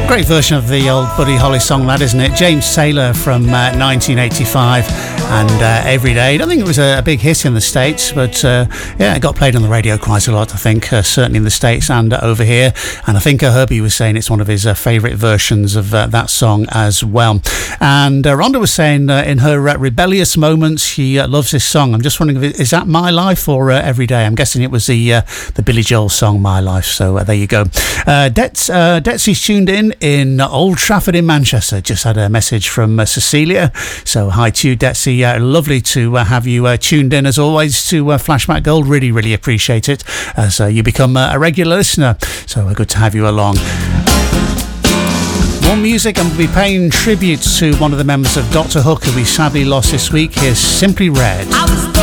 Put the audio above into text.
Great version of the old Buddy Holly song, that, isn't it? James Taylor from 1985 and Every Day. I don't think it was a big hit in the States, but yeah, it got played on the radio quite a lot, I think, certainly in the States and over here. And I think Herbie was saying it's one of his favourite versions of that song as well. And Rhonda was saying in her rebellious moments, she loves this song. I'm just wondering, is that My Life or Every Day? I'm guessing it was the Billy Joel song, My Life. So there you go. Detsy's tuned in Old Trafford in Manchester. Just had a message from Cecilia. So hi to you, Detsy. Lovely to have you tuned in as always to Flashback Gold. Really, really appreciate it as you become a regular listener. So good to have you along. More music, and we'll be paying tribute to one of the members of Dr. Hook who we sadly lost this week. Here's Simply Red.